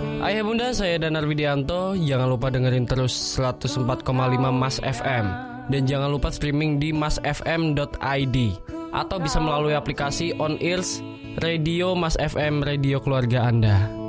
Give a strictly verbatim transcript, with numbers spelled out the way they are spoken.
Ayah bunda, saya Danar Widianto. Jangan lupa dengerin terus seratus empat koma lima Mas F M. Dan jangan lupa streaming di mas f m dot i d. Atau bisa melalui aplikasi On Ears Radio Mas F M, radio keluarga Anda.